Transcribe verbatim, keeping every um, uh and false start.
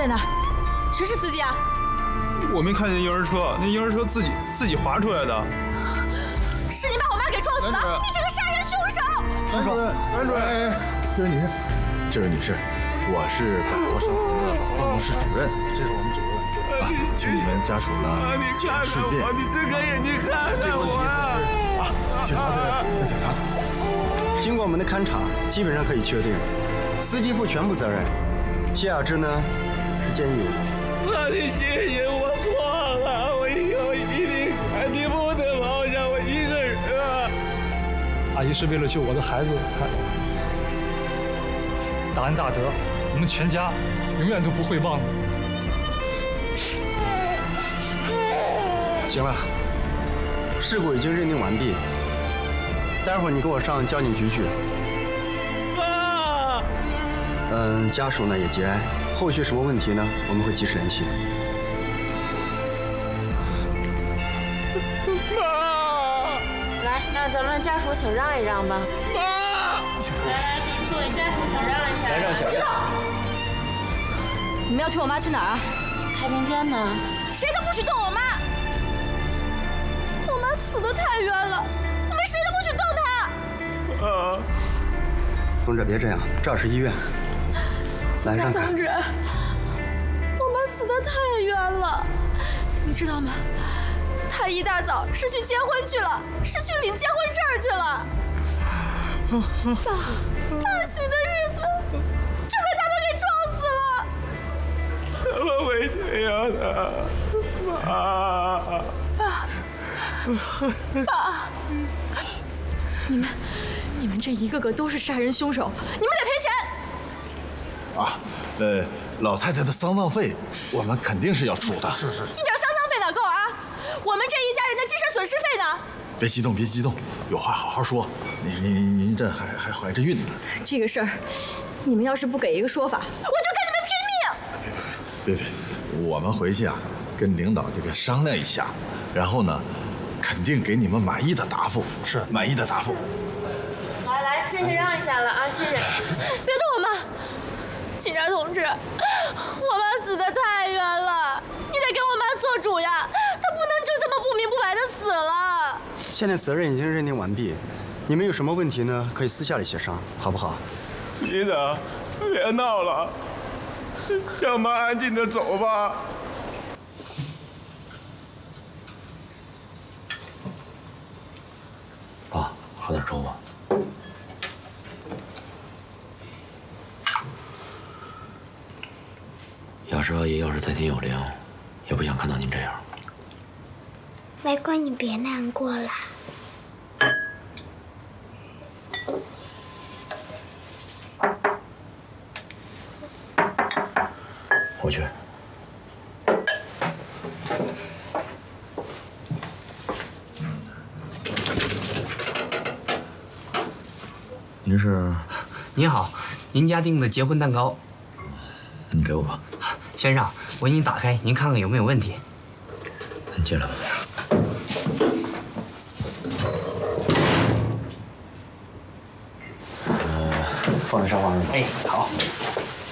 在哪儿？谁是司机啊？ 我没看见婴儿车，那婴儿车自己自己滑出来的。 是你把我妈给撞死的！你这个杀人凶手！ 樊主任，樊主任，哎， 这位女士，这位女士，我是百货商行的办公室主任，这是我们主任。啊，请你们家属呢顺便。 你睁开眼睛看看我啊！ 啊，检查的检查组。 经过我们的勘查，基本上可以确定，司机负全部责任，谢雅芝呢是见义勇为。 阿弟，谢谢，我错了，我以后一定肯定不能抛下我一个人啊！ 阿姨是为了救我的孩子才大恩大德，我们全家永远都不会忘的。 行了，事故已经认定完毕，待会儿你跟我上交警局去。 妈！ 嗯，家属呢也节哀，后续什么问题呢，我们会及时联系。 妈！ 来，让咱们家属请让一让吧。 妈！ 来来，各位家属请让一下。 来让小。 知道。你们要推我妈去哪儿啊？ 太平间呢？ 谁都不许动我妈！我妈死得太冤了，你们谁都不许动她！ 啊！ 同志，别这样，这儿是医院。来，让开。 同志，我妈死得太冤了，你知道吗？她一大早是去结婚去了，是去领结婚证去了。爸，大喜的日子就被他们给撞死了。 怎么会这样呢？妈！ 爸，爸，你们，你们这一个个都是杀人凶手，你们得赔钱。 啊，呃，老太太的丧葬费我们肯定是要出的。 是是。 一点丧葬费哪够啊？我们这一家人的精神损失费呢？ 别激动，别激动，有话好好说。您您您这还还怀着孕呢。 这个事儿，你们要是不给一个说法，我就跟你们拼命！ 别别，我们回去啊，跟领导这个商量一下，然后呢，肯定给你们满意的答复。是满意的答复。 来来，谢谢让一下了啊，谢谢。 别动我妈，警察同志，我妈死得太冤了，你得给我妈做主呀，她不能就这么不明不白的死了。 现在责任已经认定完毕，你们有什么问题呢？可以私下里协商，好不好？ 局长，别闹了，让妈安静的走吧。 爸，喝点粥吧。雅芝阿姨要是在天有灵，也不想看到您这样。 玫瑰，你别难过了。 我去。您是？ 您好，您家订的结婚蛋糕， 你给我吧。 先生，我给您打开，您看看有没有问题。 您进来吧。 呃，放在沙发上。哎，好。